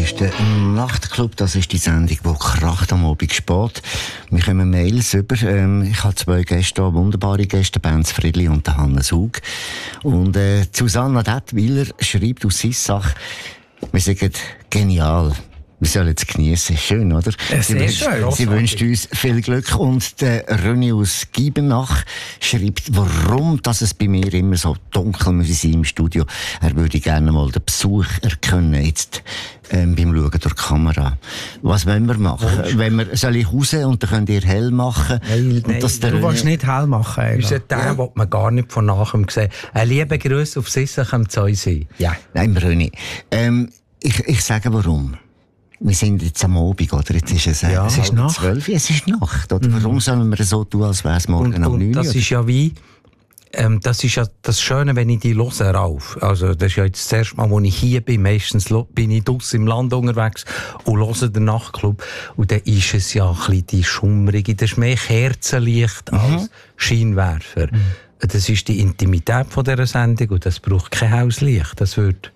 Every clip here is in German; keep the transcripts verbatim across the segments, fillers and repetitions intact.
ist der Nachtclub, das ist die Sendung, die kracht am Abend spät. Wir kommen Mails über. Ähm, ich habe zwei Gäste hier, wunderbare Gäste, Benz Friedli und der Hannes Hug. Und äh, Susanna Dettwiller schreibt aus Sissach, wir sagen genial. Wir sollen es geniessen. Schön, oder? Ja, sie sehr wünscht, schön. Sie wünscht uns viel Glück. Und der René aus Giebenach schreibt, warum dass es bei mir immer so dunkel muss sein im Studio. Er würde gerne mal den Besuch erkennen, jetzt ähm, beim Schauen durch die Kamera. Was wollen wir machen? Wenn wir, soll ich raus und dann könnt ihr hell machen? Nein, nein, das der du willst nicht hell machen. Unser der ja. will man gar nicht von nachher sehen. Ein lieber Gruß auf Sissach am Zeusee. Ja. Nein, René. Ähm, ich, ich sage warum. Wir sind jetzt am Abend, oder? Jetzt ist es, äh, ja, es ist Nacht. zwölf. Es ist Nacht, oder? Mhm. Warum sollen wir so tun, als wäre es morgen und, um und neun Uhr? Das ist ja wie, ähm, das ist ja das Schöne, wenn ich die höre, Ralf. Also, das ist ja jetzt das erste Mal, wo ich hier bin. Meistens bin ich draussen im Land unterwegs und höre den Nachtclub. Und dann ist es ja ein bisschen die Schummrige. Das ist mehr Kerzenlicht mhm. als Scheinwerfer. Mhm. Das ist die Intimität von dieser Sendung und das braucht kein Hauslicht. Das wird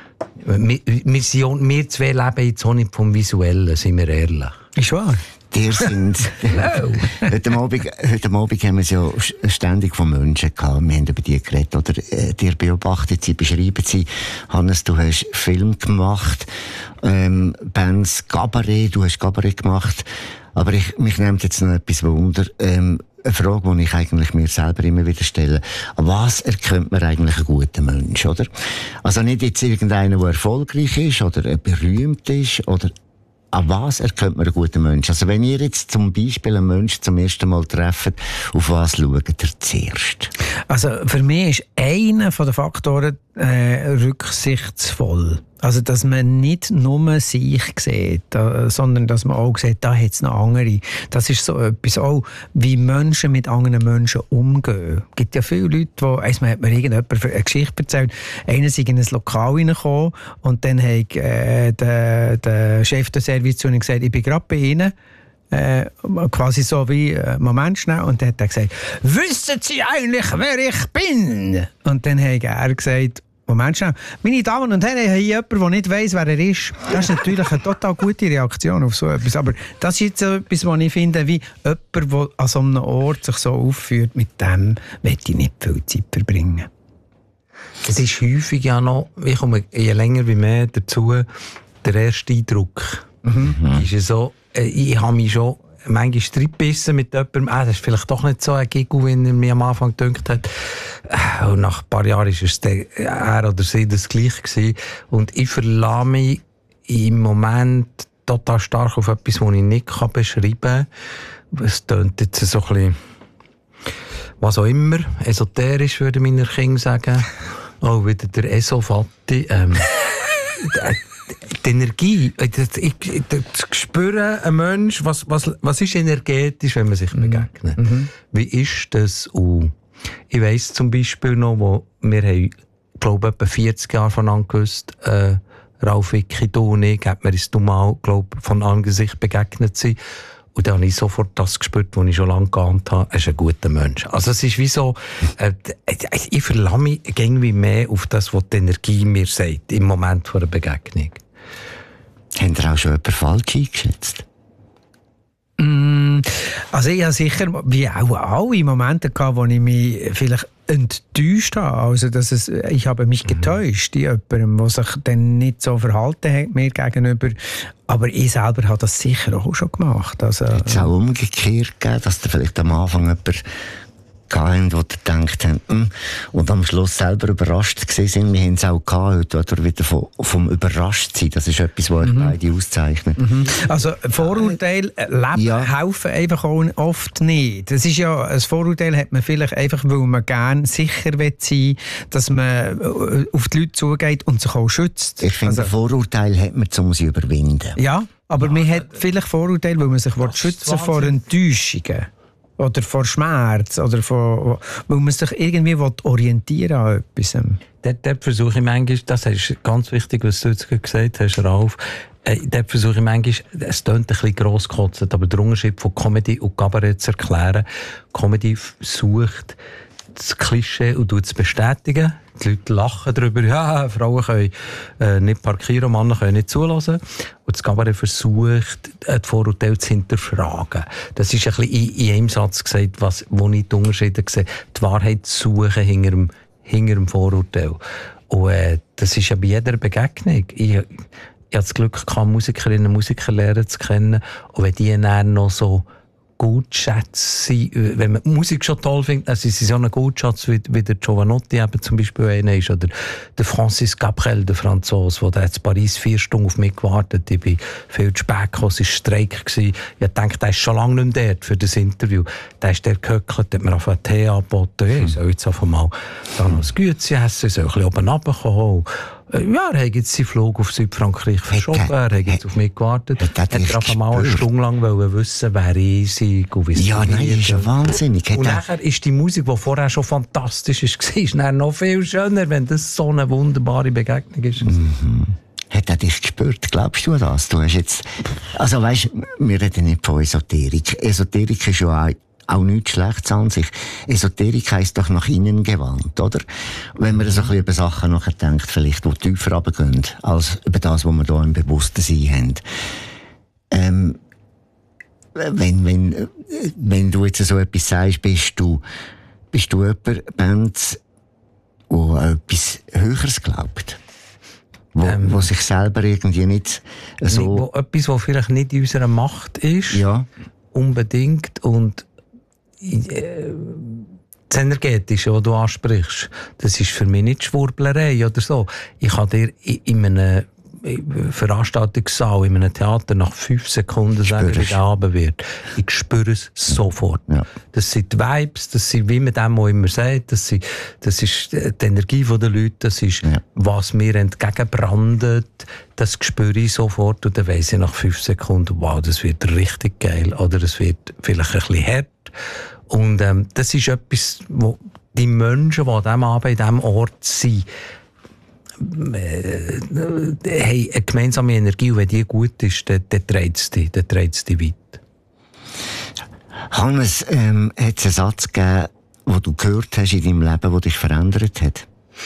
Wir, wir, sind, wir zwei leben jetzt auch nicht vom Visuellen, sind wir ehrlich. Ist wahr. Die sind... heute, Abend, heute Abend haben wir es ja ständig von Menschen gehabt. Wir haben über die geredet. Oder äh, die beobachtet sie, beschreiben sie. Hannes, du hast Film gemacht. Ähm, Benz Cabaret, du hast Cabaret gemacht. Aber ich, mich nimmt jetzt noch etwas Wunder. Ähm, Eine Frage, die ich eigentlich mir selber immer wieder stelle. An was erkennt man eigentlich einen guten Mensch, oder? Also nicht jetzt irgendeiner, der erfolgreich ist oder berühmt ist, oder an was erkennt man einen guten Mensch? Also wenn ihr jetzt zum Beispiel einen Menschen zum ersten Mal trefft, auf was schaut ihr zuerst? Also für mich ist einer der Faktoren äh, rücksichtsvoll. Also, dass man nicht nur sich sieht, äh, sondern dass man auch sieht, da hat es noch andere. Das ist so etwas auch, wie Menschen mit anderen Menschen umgehen. Es gibt ja viele Leute, die, einmal hat mir irgendjemand eine Geschichte erzählt, einer ist in ein Lokal reingekommen und dann hat äh, der, der Chef der Service zu ihm gesagt, ich bin gerade bei Ihnen. Äh, quasi so wie äh, Moment schnell. Und dann hat er gesagt, wissen Sie eigentlich, wer ich bin? Und dann hat er gesagt, Moment schnell. Meine Damen und Herren, ich habe hier jemanden, der nicht weiss, wer er ist. Das ist natürlich eine total gute Reaktion auf so etwas. Aber das ist jetzt so etwas, was ich finde, wie jemand, der an so einem Ort sich so aufführt, mit dem möchte ich nicht viel Zeit verbringen. Es ist häufig ja noch, ich komme je länger wie mehr dazu, der erste Eindruck. Mhm. Ist ja so, ich habe mich schon manchmal reingebissen mit jemandem, ah, das ist vielleicht doch nicht so ein Giggle, wie er mir am Anfang gedacht hat. Und nach ein paar Jahren war es er oder sie das Gleiche gewesen. Und ich verlasse mich im Moment total stark auf etwas, das ich nicht beschreiben kann. Es tönt jetzt so ein bisschen, was auch immer, esoterisch, würde meine Kinder sagen. Oh, wieder der Esofatti. Ähm, die Energie, das, ich, das Spüren, ein Mensch, was, was, was ist energetisch, wenn man sich begegnet? Mhm. Wie ist das? Und ich weiss zum Beispiel noch, wo wir haben, glaube ich, etwa vierzig Jahre voneinander gewusst, äh, Ralf, Vicky, du und ich, hat mir das mal, glaube von Angesicht begegnet sind. Und dann habe ich sofort das gespürt, was ich schon lange geahnt habe, er ist ein guter Mensch. Also es ist wie so, äh, ich verlasse mich irgendwie mehr auf das, was die Energie mir sagt, im Moment vor einer Begegnung. Habt ihr auch schon jemanden falsch eingeschätzt? Mm, also ich habe sicher, wie auch alle Momente gehabt, wo ich mich vielleicht enttäuscht habe. Also, dass es, ich habe mich getäuscht in jemandem, der sich dann nicht so verhalten hat mir gegenüber. Aber ich selber habe das sicher auch schon gemacht. Also, hat es auch umgekehrt gegeben, dass da vielleicht am Anfang jemand gehabt, wo ihr gedacht habt, hm, und am Schluss selber überrascht gewesen sind. Wir haben es auch gehabt, oder wieder vom, vom Überraschtsein. Das ist etwas, was euch mhm. beide auszeichnet. Mhm. Also Vorurteile leben, ja. helfen einfach auch oft nicht. Das ist ja, ein Vorurteil hat man vielleicht einfach, weil man gerne sicher sein will, dass man auf die Leute zugeht und sich auch schützt. Ich finde, also, Vorurteile hat man, um sie zu überwinden. Ja, aber ja, man hat vielleicht Vorurteile, weil man sich schützen vor Enttäuschungen. Oder vor Schmerz, oder vor, weil man sich irgendwie orientieren an etwas. Dort, dort versuche ich manchmal, das ist ganz wichtig, was du jetzt gesagt hast, Ralf, äh, dort versuche ich manchmal, es klingt ein bisschen grosskotzend, aber der Unterschied von Comedy und Kabarett zu erklären. Comedy sucht das Klischee und tut es bestätigen. Die Leute lachen darüber, ja, Frauen können äh, nicht parkieren, Männer können nicht zulassen. Und das Cabaret versucht, die Vorurteile zu hinterfragen. Das ist ein bisschen in, in einem Satz gesagt, was, wo ich die Unterschiede sehe. Die Wahrheit zu suchen hinter dem, hinter dem Vorurteil. Und äh, das ist ja bei jeder Begegnung. Ich, ich hatte das Glück, Musikerinnen und Musiker lernen zu kennen. Und wenn die dann noch so gut schätzen, wenn man Musik schon toll findet, dann sind sie so ein Gutschatz wie, wie der Giovanotti eben zum Beispiel einer ist, oder der Francis Cabrel, der Franzose, der in Paris vier Stunden auf mich gewartet hat. Ich bin viel zu spät gekommen, es war Streik. Ich dachte, der ist schon lange nicht mehr dort für das Interview. Der ist der gehöckelt, hat mir auf einen Tee angeboten. Hm. Ich soll jetzt einfach mal da noch ein Gütchen essen, ich soll ein bisschen oben runterkommen. Ja, er hat jetzt seinen Flug auf Südfrankreich verschoben, er hat jetzt auf mich gewartet. Er hat einfach mal eine Stunde lang wissen, wer ich sei und wie es Ja, nein, das ist ja wahnsinnig. Und nachher ist die Musik, die vorher schon fantastisch war, war noch viel schöner, wenn das so eine wunderbare Begegnung ist. Mhm. Hat er dich gespürt? Glaubst du das? Du hast jetzt, also weißt, wir reden nicht von Esoterik. Esoterik ist ja auch auch nichts Schlechtes an sich. Esoterik heisst doch nach innen gewandt, oder? Wenn man so ein bisschen über Sachen nachher denkt, vielleicht, die tiefer runtergehen, als über das, was wir hier im Bewusstsein haben. Ähm, wenn, wenn, wenn du jetzt so etwas sagst, bist du, bist du jemand, Band, der an etwas Höheres glaubt? Wo, ähm, wo sich selber irgendwie nicht so... Wo, etwas, was vielleicht nicht in unserer Macht ist. Ja. Unbedingt. Und das Energetische, was du ansprichst, das ist für mich nicht Schwurblerei oder so. Ich kann dir in einem Veranstaltungssaal, in einem Theater nach fünf Sekunden sagen, wie der Abend wird. Ich spüre es sofort. Ja. Das sind die Vibes, das sind, wie man dem auch immer sagt, das, sind, das ist die Energie der Leute, das ist, ja. was mir entgegenbrandet, das spüre ich sofort und dann weiss ich nach fünf Sekunden, wow, das wird richtig geil oder es wird vielleicht ein bisschen hart. Und ähm, das ist etwas, wo die Menschen, die an diesem Abend in diesem Ort sind, äh, haben eine gemeinsame Energie und wenn die gut ist, dann, dann trägt es dich, dann trägt es dich weit. Hannes, ähm, hat es einen Satz gegeben, den du gehört hast in deinem Leben, der dich verändert hat?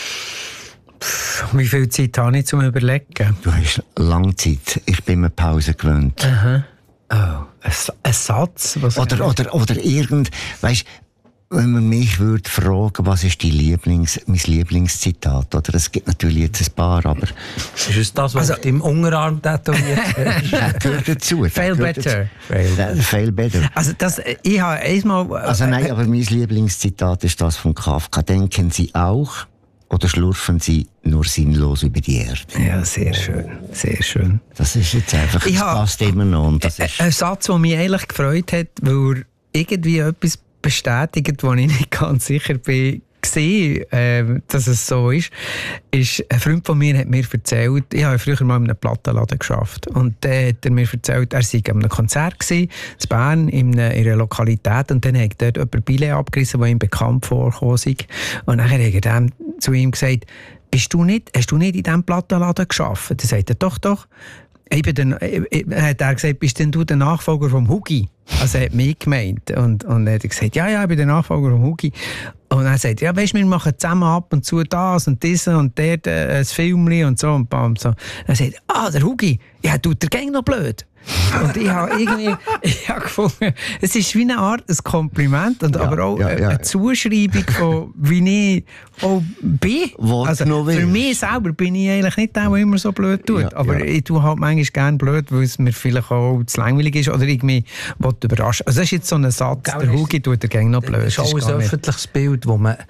Wie viel Zeit habe ich zum Überlegen? Du hast lange Zeit. Ich bin mir Pause gewöhnt. Aha. Oh, ein, ein Satz? Was oder, oder, oder irgend, weißt, wenn man mich würde fragen, was ist die Lieblings, mein Lieblingszitat, oder? Es gibt natürlich jetzt ein paar, aber... Ist es das, was also, im Unterarm tätowiert ist? Das gehört dazu. Fail better. Fail, fail better. Also das, ich habe einmal... Also nein, aber mein Lieblingszitat ist das von Kafka. Denken Sie auch, oder schlurfen Sie nur sinnlos über die Erde? Ja, sehr schön, sehr schön. Das ist jetzt einfach, das passt immer noch. Und das ist ein Satz, der mich eigentlich gefreut hat, weil er irgendwie etwas bestätigt, wo ich nicht ganz sicher bin, gesehen, äh, dass es so ist, ist, ein Freund von mir hat mir erzählt, ich habe früher mal in einem Plattenladen gearbeitet und dann hat er mir erzählt, er sei an einem Konzert gewesen, in Bern, in einer, in einer Lokalität, und dann hat dort jemand Billett abgerissen, der ihm bekannt vorkam. Und dann hat er dann zu ihm gesagt, bist du nicht, hast du nicht in diesem Plattenladen gearbeitet? Dann sagt er, doch, doch. Ich bin dann, hat er gesagt, bist denn du der Nachfolger vom Hugi? Also er hat mich gemeint. Und, und er hat gesagt, ja, ja, ich bin der Nachfolger vom Hugi. Und er sagt, ja, weißt du, wir machen zusammen ab und zu das und das und dort äh, ein Filmchen und so und bam, so. Er sagt, ah, der Hugi, ja, tut der Gang noch blöd. Und ich habe irgendwie, ich habe gefunden, es ist wie eine Art ein Kompliment, und ja, aber auch ja, ja. eine Zuschreibung von, wie ich auch bin. Also, für mich selber bin ich eigentlich nicht der, der immer so blöd tut. Ja, aber ja. ich tue halt manchmal gerne blöd, weil es mir vielleicht auch zu langweilig ist oder ich mich überraschen. Also das ist jetzt so ein Satz, Gell, der Hugi tut der Gang noch blöd. Das ist auch ein öffentliches Bild, wo man...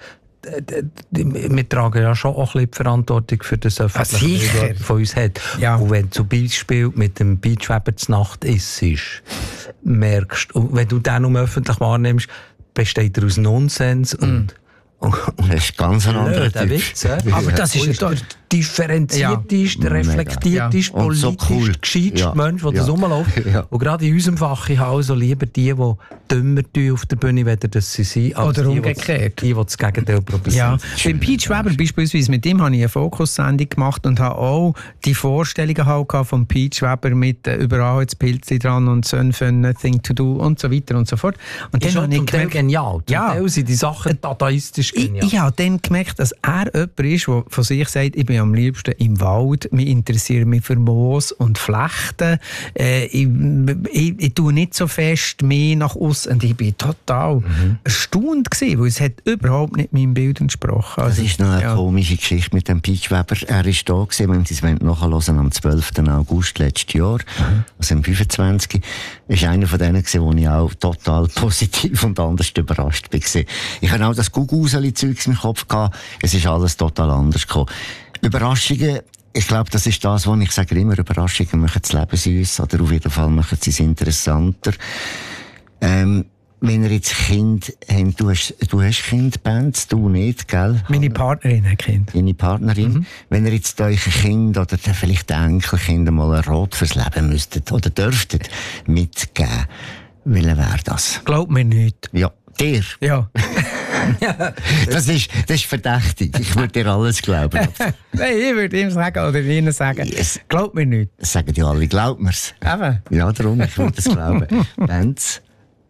Wir tragen ja schon auch ein bisschen die Verantwortung für das öffentliche Bild, das von uns hat. Ja. Und wenn du zum Beispiel mit dem Beachweber zur Nacht isst, merkst du, wenn du den um öffentlich wahrnimmst, besteht er aus Nonsens und, mm. und, und das ist ganz ein anderer Typ. Witz, ja? Aber das ist, das, differenziert ja. ist, der reflektiert ja. ist, politisch so cool. gescheit ja. Mensch, der ja. das rumläuft. Ja. Und gerade in unserem Fach, ich habe also lieber die, die dümmer tun auf der Bühne, weder dass sie sind, als oder die, umgekehrt. Die, die das Gegenteil probieren. Ja. Beim Peach Weber beispielsweise, mit dem habe ich eine Fokussendung gemacht und habe auch die Vorstellungen halt von Peach Weber mit äh, überall jetzt Pilze dran und so ein Nothing to do und so weiter und so fort. Und ist dann habe ich gemerkt, genial. Zum ja. Teil sind die Sachen dadaistisch genial. Ich, ich habe dann gemerkt, dass er jemand ist, der von sich sagt, ich bin am liebsten im Wald, mich interessiert mich für Moos und Flechten. Äh, ich, ich, ich tue nicht so fest mehr nach außen. Und ich bin total mhm. erstaunt gewesen, weil es hat überhaupt nicht meinem Bild entsprochen. Also, das ist noch eine ja. komische Geschichte mit dem Peach Weber. Er ist da gewesen, wenn Sie es nachhören, am zwölften August letztes Jahr, mhm. also am fünfundzwanzigsten ist einer von denen gewesen, wo ich auch total positiv und anders überrascht war. Ich hatte auch das Gugus-Zeug im Kopf gehabt. Es ist alles total anders gekommen. Überraschungen, ich glaube, das ist das, was ich sage immer, Überraschungen machen das Leben süß, oder auf jeden Fall machen sie es interessanter. Ähm, wenn ihr jetzt Kind habt, du hast, du hast Kindbands, du nicht, gell? Meine Partnerin hat Kind. Deine Partnerin. Mhm. Wenn ihr jetzt euch Kind oder vielleicht Enkelkind mal ein Rat fürs Leben müsstet oder dürftet mitgeben, welcher wäre das? Glaub mir nicht. Ja. Dir? Ja. das, ist, das ist verdächtig. Ich würde dir alles glauben. Nein, ich würde ihm sagen oder ihnen sagen, yes. Glaub mir nicht. Das sagen ja alle, glaub mir's. Eben. Ja, darum, ich würde es glauben. Benz?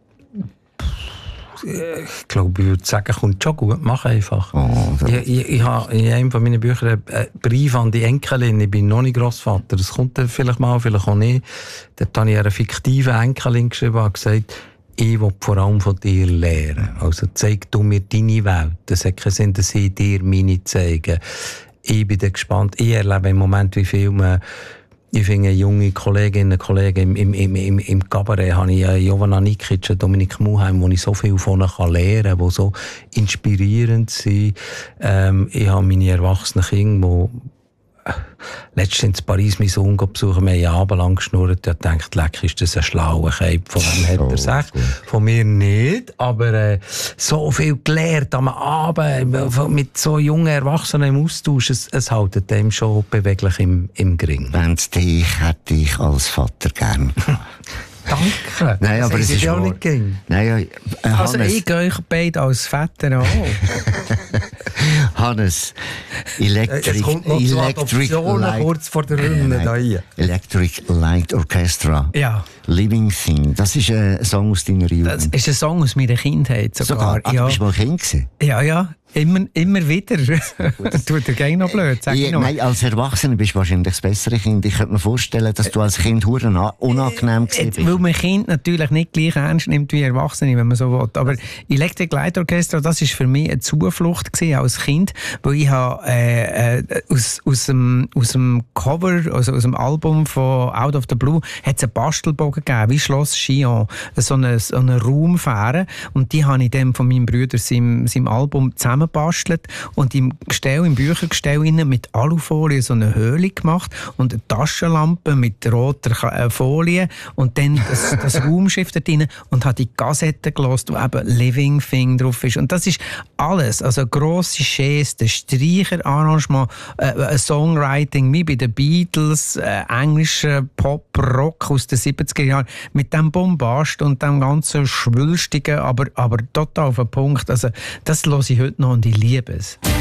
Ich glaube, ich würde sagen, kommt schon gut, mach einfach. Oh, ich, ich, ich habe in einem von meinen Büchern einen Brief an die Enkelin, ich bin noch nicht Grossvater, das kommt dann vielleicht mal, vielleicht auch nicht. Dort habe ich einer fiktiven Enkelin geschrieben und gesagt, ich will vor allem von dir lernen. Also zeig du mir deine Welt. Das hat keinen Sinn, dass ich dir meine zeige. Ich bin gespannt. Ich erlebe im Moment, wie viel man Ich finde junge Kolleginnen und Kollegen im, im, im, im Kabarett habe ich Jovana Nikic, Dominik Muheim, wo ich so viel von ihnen lernen kann, die so inspirierend sind. Ähm, ich habe meine erwachsenen Kinder, die letztens in Paris meinen Sohn besuchen, wir haben einen Abend lang geschnurrt und gedacht, leck, ist das ein schlauer Cape, von dem hat er gesagt. Von mir nicht, aber äh, so viel gelernt am Abend, mit so jungen Erwachsenen im Austausch, es, es hält dem schon beweglich im, im Gring. Wenn's dich hätte ich als Vater gern. Danke. Nein, aber es ist auch nicht ging. Nein, äh, also ich gehe euch beide als Väter an. Hannes, Electric, es kommt noch Electric Light, kurz vor der Runde da hier. Electric Light Orchestra. Ja. Living Thing. Das ist ein Song aus deiner Jugend. Das ist ein Song aus meiner Kindheit sogar. sogar? Ah, ja. Du bist mal Kind gewesen? Ja, ja. Immer, immer wieder. Tut er gerne noch blöd, sag ich noch. Nein, als Erwachsener bist du wahrscheinlich das bessere Kind. Ich könnte mir vorstellen, dass du als Kind huren unangenehm gewesen bist. Weil man Kind natürlich nicht gleich ernst nimmt wie Erwachsene, wenn man so will. Aber Electric Light Orchestra, das war für mich eine Zuflucht gewesen als Kind, weil ich habe, äh, äh, aus, aus, dem, aus dem Cover, also aus dem Album von Out of the Blue, hat es einen Bastelbogen gegeben, wie Schloss Chillon, so eine, so eine Raumfähre. Und die habe ich dann von meinem Bruder seinem, seinem Album zusammen bastelt und im Gestell, im Büchergestell innen mit Alufolie so eine Höhle gemacht und eine Taschenlampe mit roter Folie und dann das, das Raumschiff da drin und hat die Kassette gehört, wo eben Living Thing drauf ist. Und das ist alles, also grosse Geste, Streicherarrangement, äh, ein Songwriting wie bei den Beatles, äh, englischer Pop, Rock aus den siebziger Jahren mit dem Bombast und dem ganzen Schwülstigen, aber, aber total auf den Punkt. Also das höre ich heute noch und ich liebe es.